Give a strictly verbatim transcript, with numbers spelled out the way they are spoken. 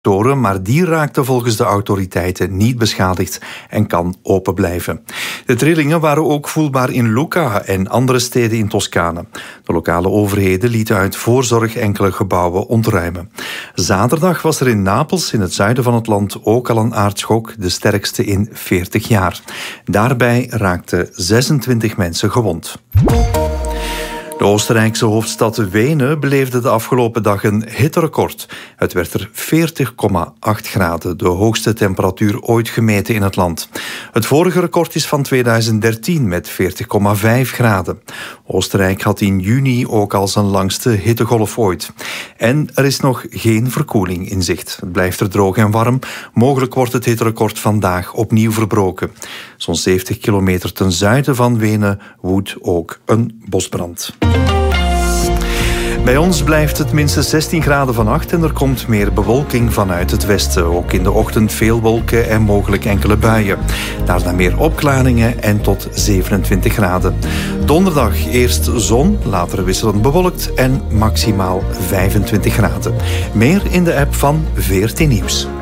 toren, maar die raakte volgens de autoriteiten niet beschadigd en kan open blijven. De trillingen waren ook voelbaar in Lucca en andere steden in Toscane. De lokale overheden lieten uit voorzorg enkele gebouwen ontruimen. Zaterdag was er in Napels, in het zuiden van het land, ook al een aardschok, de sterkste in veertig jaar. Daarbij raakten zesentwintig mensen gewond. De Oostenrijkse hoofdstad Wenen beleefde de afgelopen dag een hitterecord. Het werd er veertig komma acht graden, de hoogste temperatuur ooit gemeten in het land. Het vorige record is van tweeduizend dertien met veertig komma vijf graden. Oostenrijk had in juni ook al zijn langste hittegolf ooit. En er is nog geen verkoeling in zicht. Het blijft er droog en warm. Mogelijk wordt het hitterecord vandaag opnieuw verbroken. Zo'n zeventig kilometer ten zuiden van Wenen woedt ook een bosbrand. Bij ons blijft het minstens zestien graden vannacht en er komt meer bewolking vanuit het westen. Ook in de ochtend veel wolken en mogelijk enkele buien. Daarna meer opklaringen en tot zevenentwintig graden. Donderdag eerst zon, later wisselend bewolkt en maximaal vijfentwintig graden. Meer in de app van V R T Nieuws.